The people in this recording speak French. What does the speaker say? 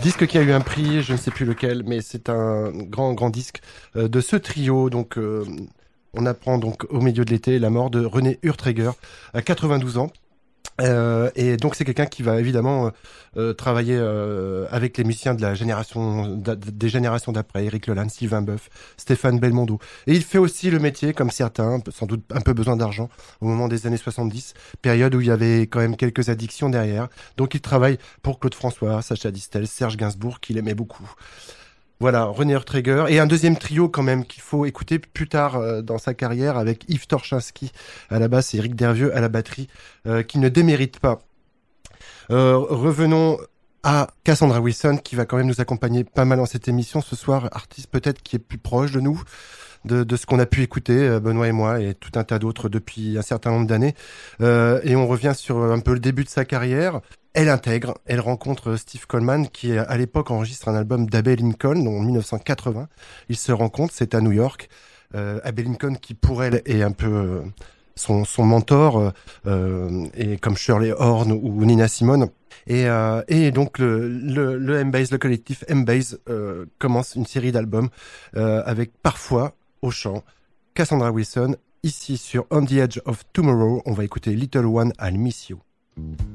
Disque qui a eu un prix, je ne sais plus lequel, mais c'est un grand disque de ce trio. Donc, on apprend donc au milieu de l'été la mort de René Urträger à 92 ans. Et donc c'est quelqu'un qui va évidemment travailler avec les musiciens de la des générations d'après, Eric Leland, Sylvain Boeuf, Stéphane Belmondo. Et il fait aussi le métier, comme certains, sans doute un peu besoin d'argent, au moment des années 70, période où il y avait quand même quelques addictions derrière. Donc il travaille pour Claude François, Sacha Distel, Serge Gainsbourg, qu'il aimait beaucoup. Voilà, René Urträger. Et un deuxième trio quand même qu'il faut écouter plus tard dans sa carrière avec Yves Torchinski à la basse et Eric Dervieux à la batterie, qui ne démérite pas. Revenons à Cassandra Wilson qui va quand même nous accompagner pas mal dans cette émission ce soir, artiste peut-être qui est plus proche de nous, de ce qu'on a pu écouter, Benoît et moi, et tout un tas d'autres depuis un certain nombre d'années. Et on revient sur un peu le début de sa carrière. Elle rencontre Steve Coleman qui à l'époque enregistre un album d'Abbey Lincoln en 1980. Ils se rencontrent, c'est à New York. Abbey Lincoln qui pour elle est un peu son mentor, et comme Shirley Horn ou Nina Simone. Et donc le M-Base, le collectif M-Base commence une série d'albums avec parfois au chant Cassandra Wilson. Ici sur On the Edge of Tomorrow, on va écouter Little One, I'll Miss You.